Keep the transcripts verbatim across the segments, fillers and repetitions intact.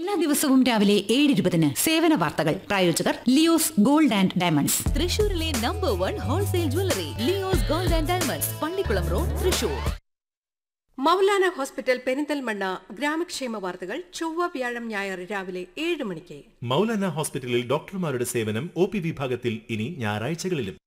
എല്ലാ ദിവസവും രാവിലെ ഏഴ് ഇരുപതിന് സേവന വാർത്തകൾ. പ്രായോജകർ ലിയോസ് ഗോൾഡ് ആൻഡ് ഡയമണ്ട്സ്. തൃശൂരിലെ number one wholesale jewellery Leo's gold and diamonds, Pallikkulam road, Thrissur. Maulana hospital Perinthalmanna ഗ്രാമക്ഷേമ വാർത്തകൾ ചൊവ്വ വ്യാഴം ഞായർ രാവിലെ ഏഴ് മണിക്ക്. മൗലാന ഹോസ്പിറ്റലിൽ ഡോക്ടർമാരുടെ സേവനം ഒ പി വിഭാഗത്തിൽ ഇനി ഞായറാഴ്ചകളിലും.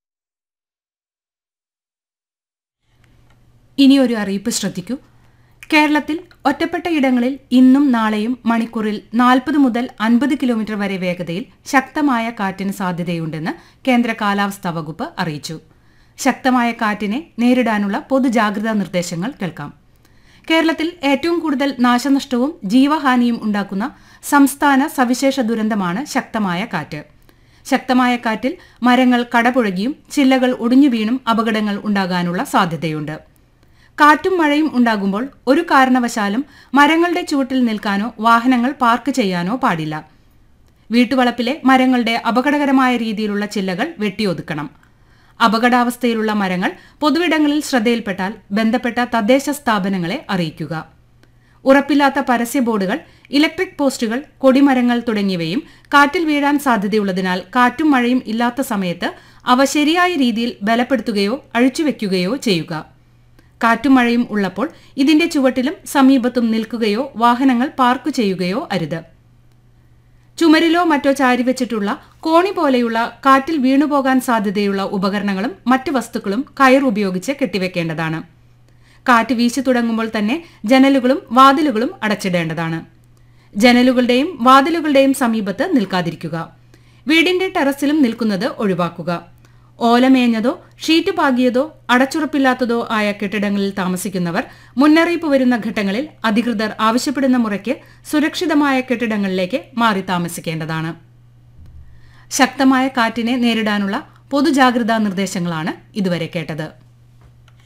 ഇനിയൊരു അറിയിപ്പ് ശ്രദ്ധിക്കൂ. കേരളത്തിൽ ഒറ്റപ്പെട്ട ഇടങ്ങളിൽ ഇന്നും നാളെയും മണിക്കൂറിൽ നാൽപ്പത് മുതൽ അൻപത് കിലോമീറ്റർ വരെ വേഗതയിൽ ശക്തമായ കാറ്റിന് സാധ്യതയുണ്ടെന്ന് കേന്ദ്ര കാലാവസ്ഥാ വകുപ്പ് അറിയിച്ചു. ശക്തമായ കാറ്റിനെ നേരിടാനുള്ള പൊതുജാഗ്രതാ നിർദ്ദേശങ്ങൾ കേൾക്കാം. കേരളത്തിൽ ഏറ്റവും കൂടുതൽ നാശനഷ്ടവും ജീവഹാനിയും ഉണ്ടാക്കുന്ന സംസ്ഥാന സവിശേഷ ദുരന്തമാണ് ശക്തമായ കാറ്റ്. ശക്തമായ കാറ്റിൽ മരങ്ങൾ കടപുഴകിയും ചില്ലകൾ ഒടിഞ്ഞു വീണും അപകടങ്ങൾ ഉണ്ടാകാനുള്ള സാധ്യതയുണ്ട്. കാറ്റും മഴയും ഉണ്ടാകുമ്പോൾ ഒരു കാരണവശാലും മരങ്ങളുടെ ചുവട്ടിൽ നിൽക്കാനോ വാഹനങ്ങൾ പാർക്ക് ചെയ്യാനോ പാടില്ല. വീട്ടുവളപ്പിലെ മരങ്ങളുടെ അപകടകരമായ രീതിയിലുള്ള ചില്ലകൾ വെട്ടിയൊതുക്കണം. അപകടാവസ്ഥയിലുള്ള മരങ്ങൾ പൊതുവിടങ്ങളിൽ ശ്രദ്ധയിൽപ്പെട്ടാൽ ബന്ധപ്പെട്ട തദ്ദേശ സ്ഥാപനങ്ങളെ അറിയിക്കുക. ഉറപ്പില്ലാത്ത പരസ്യ ബോർഡുകൾ, ഇലക്ട്രിക് പോസ്റ്റുകൾ, കൊടിമരങ്ങൾ തുടങ്ങിയവയും കാറ്റിൽ വീഴാൻ സാധ്യതയുള്ളതിനാൽ കാറ്റും മഴയും ഇല്ലാത്ത സമയത്ത് അവ ശരിയായ രീതിയിൽ ബലപ്പെടുത്തുകയോ അഴിച്ചുവെക്കുകയോ ചെയ്യുക. കാറ്റും മഴയും ഉള്ളപ്പോൾ ഇതിന്റെ ചുവട്ടിലും സമീപത്തും നിൽക്കുകയോ വാഹനങ്ങൾ പാർക്ക് ചെയ്യുകയോ അരുത്. ചുമരിലോ മറ്റോ ചാരിവെച്ചിട്ടുള്ള കോണി പോലെയുള്ള കാറ്റിൽ വീണുപോകാൻ സാധ്യതയുള്ള ഉപകരണങ്ങളും മറ്റു വസ്തുക്കളും കയർ ഉപയോഗിച്ച് കെട്ടിവെക്കേണ്ടതാണ്. കാറ്റ് വീശി തുടങ്ങുമ്പോൾ തന്നെ ജനലുകളും വാതിലുകളും അടച്ചിടേണ്ടതാണ്. ജനലുകളുടെയും വാതിലുകളുടെയും സമീപത്ത് നിൽക്കാതിരിക്കുക. വീടിന്റെ ടെറസിലും നിൽക്കുന്നത് ഒഴിവാക്കുക. ഓലമേഞ്ഞതോ ഷീറ്റ് പാകിയതോ അടച്ചുറപ്പില്ലാത്തതോ ആയ കെട്ടിടങ്ങളിൽ താമസിക്കുന്നവർ മുന്നറിയിപ്പ് വരുന്ന ഘട്ടങ്ങളിൽ അധികൃതർ ആവശ്യപ്പെടുന്ന മുറയ്ക്ക് സുരക്ഷിതമായ കെട്ടിടങ്ങളിലേക്ക് മാറി താമസിക്കേണ്ടതാണ്. ശക്തമായ കാറ്റിനെ നേരിടാനുള്ള പൊതുജാഗ്രതാ നിർദ്ദേശങ്ങളാണ് ഇതുവരെ കേട്ടത്.